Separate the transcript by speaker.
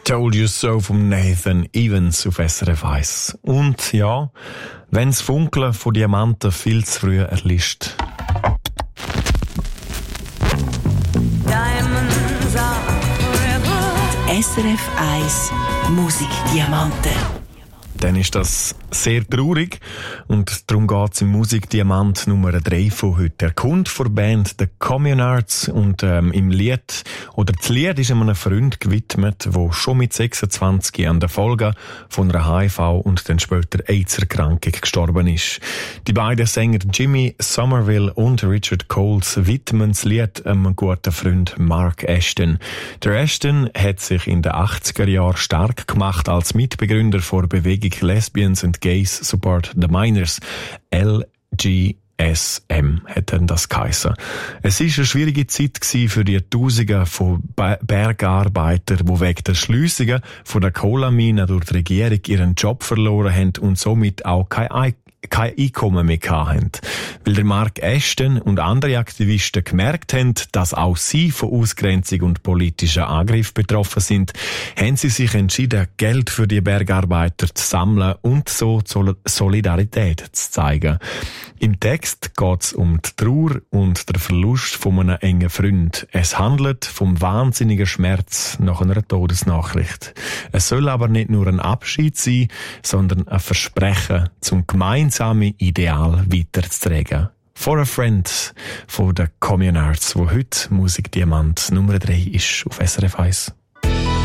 Speaker 1: Told You So von Nathan Evans auf SRF 1. Und ja, wenn das Funkeln von Diamanten viel zu früh erlischt.
Speaker 2: SRF 1 Musikdiamanten.
Speaker 1: Dann ist das sehr traurig und darum geht es im Musikdiamant Nummer 3 von heute. Der Kunde der Band The Communards und im Lied, oder das Lied ist einem Freund gewidmet, der schon mit 26 an der Folge von einer HIV und dann später AIDS-Erkrankung gestorben ist. Die beiden Sänger Jimmy Somerville und Richard Coles widmen das Lied einem guten Freund Mark Ashton. Der Ashton hat sich in den 80er Jahren stark gemacht als Mitbegründer der Bewegung Lesbians and Gays Support the Minors, LGSM hat dann das geheissen. Es war eine schwierige Zeit für die Tausende von Bergarbeiter, die wegen der Schliessungen von der Kohlemine durch die Regierung ihren Job verloren haben und somit auch kein Einkommen mehr hatten. Weil der Mark Ashton und andere Aktivisten gemerkt haben, dass auch sie von Ausgrenzung und politischen Angriff betroffen sind, haben sie sich entschieden, Geld für die Bergarbeiter zu sammeln und so Solidarität zu zeigen. Im Text geht es um die Trauer und den Verlust von einem engen Freund. Es handelt vom wahnsinnigen Schmerz nach einer Todesnachricht. Es soll aber nicht nur ein Abschied sein, sondern ein Versprechen, zum gemeinsamen Ideal weiterzutragen. For a Friend von den Communards, wo heute Musikdiamant Nummer 3 ist auf SRF 1.